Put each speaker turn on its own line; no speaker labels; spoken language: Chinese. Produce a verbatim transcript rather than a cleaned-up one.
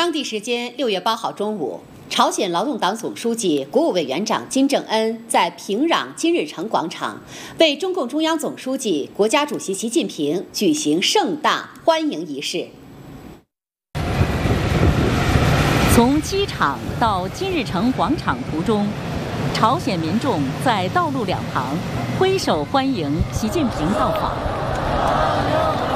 当地时间六月八号中午，朝鲜劳动党总书记、国务委员长金正恩在平壤金日成广场为中共中央总书记、国家主席习近平举行盛大欢迎仪式。
从机场到金日成广场途中，朝鲜民众在道路两旁挥手欢迎习近平到访。